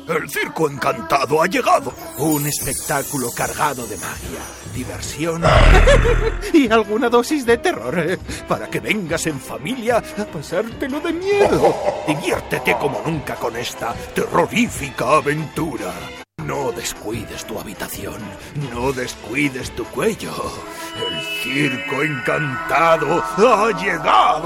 El circo encantado ha llegado. Un espectáculo cargado de magia, diversión y alguna dosis de terror, para que vengas en familia a pasártelo de miedo. Diviértete como nunca con esta terrorífica aventura. No descuides tu habitación, no descuides tu cuello. El circo encantado ha llegado.